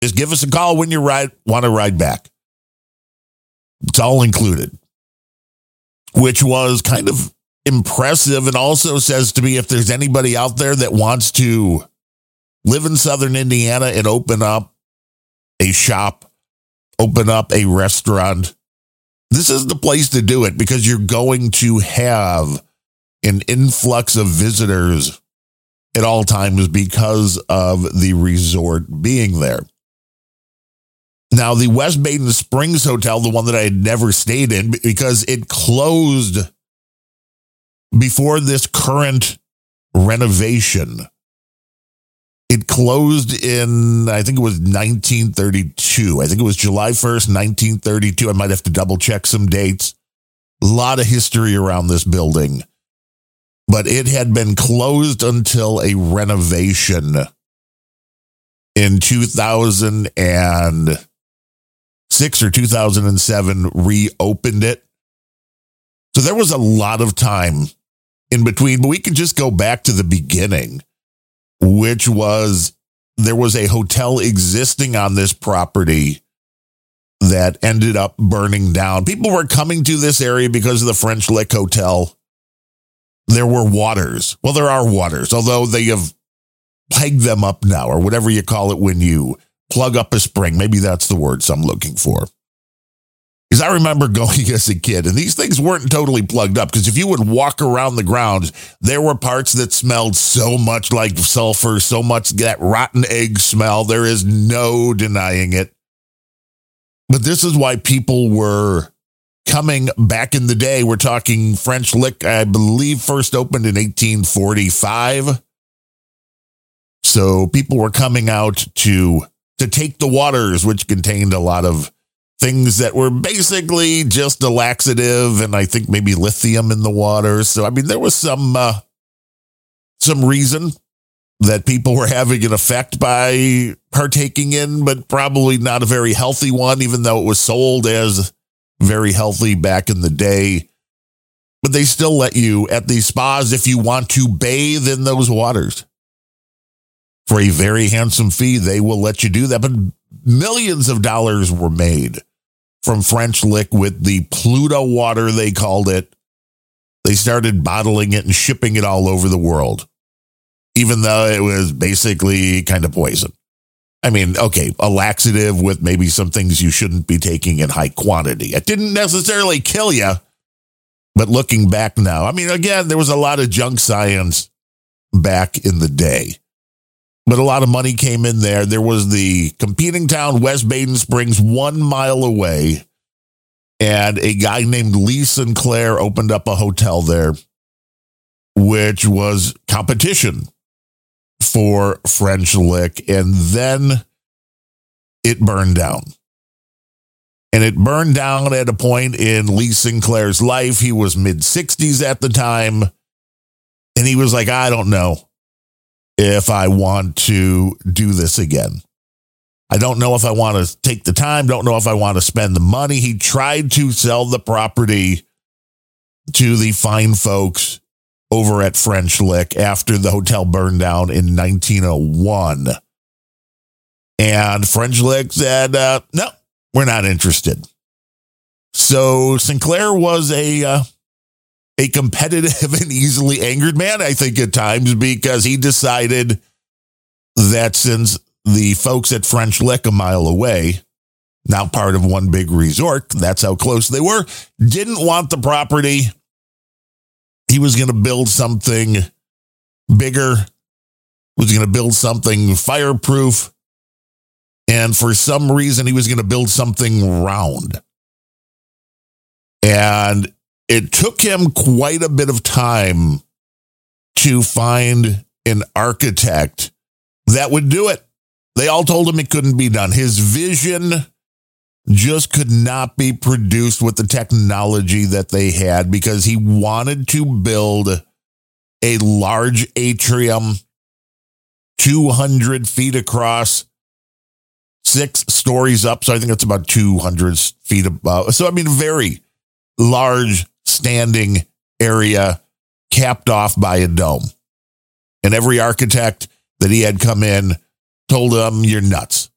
Just give us a call when you want to ride back. It's all included, which was kind of impressive, and also says to me, if there's anybody out there that wants to live in Southern Indiana and open up a shop, open up a restaurant, this is the place to do it, because you're going to have an influx of visitors at all times because of the resort being there. Now, the West Baden Springs Hotel, the one that I had never stayed in because it closed before this current renovation. It closed in, I think it was 1932. I think it was July 1st, 1932. I might have to double check some dates. A lot of history around this building. But it had been closed until a renovation in 2006 or 2007, reopened it. So there was a lot of time in between, but we can just go back to the beginning, which was there was a hotel existing on this property that ended up burning down. People were coming to this area because of the French Lick Hotel. There were waters. Well, there are waters, although they have pegged them up now, or whatever you call it when you plug up a spring. Maybe that's the words I'm looking for. Because I remember going as a kid, and these things weren't totally plugged up, because if you would walk around the grounds, there were parts that smelled so much like sulfur, so much that rotten egg smell. There is no denying it. But this is why people were coming back in the day. We're talking French Lick, I believe, first opened in 1845. So people were coming out to take the waters, which contained a lot of things that were basically just a laxative, and I think maybe lithium in the water. So, I mean, there was some reason that people were having an effect by partaking in, but probably not a very healthy one, even though it was sold as very healthy back in the day. But they still let you at these spas if you want to bathe in those waters. For a very handsome fee, they will let you do that. But millions of dollars were made from French Lick with the Pluto water, they called it. They started bottling it and shipping it all over the world, even though it was basically kind of poison. I mean, okay, a laxative with maybe some things you shouldn't be taking in high quantity. It didn't necessarily kill you, but looking back now, I mean, again, there was a lot of junk science back in the day. But a lot of money came in there. There was the competing town, West Baden Springs, 1 mile away. And a guy named Lee Sinclair opened up a hotel there, which was competition for French Lick. And then it burned down. And it burned down at a point in Lee Sinclair's life. He was mid-60s at the time. And he was like, I don't know if I want to do this again. I don't know if I want to take the time, don't know if I want to spend the money. He tried to sell the property to the fine folks over at French Lick after the hotel burned down in 1901. And French Lick said, no, we're not interested. So Sinclair was a competitive and easily angered man, I think, at times, because he decided that since the folks at French Lick, a mile away, now part of one big resort, that's how close they were, didn't want the property, he was going to build something bigger, was going to build something fireproof, and for some reason, he was going to build something round. And it took him quite a bit of time to find an architect that would do it. They all told him it couldn't be done. His vision just could not be produced with the technology that they had, because he wanted to build a large atrium, 200 feet across, 6 stories up. So I think that's about 200 feet above. So, I mean, very large standing area capped off by a dome. And every architect that he had come in told him, you're nuts.